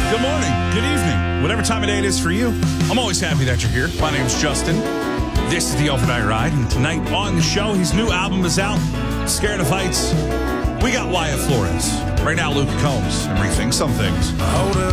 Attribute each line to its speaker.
Speaker 1: Good morning, good evening, whatever time of day it is for you. I'm always happy that you're here. My name's Justin. This is the Overnight Ride, and tonight on the show, his new album is out, Scared of Heights. We got Wyatt Flores. Right now, Luke Combs, and Rethink Some Things.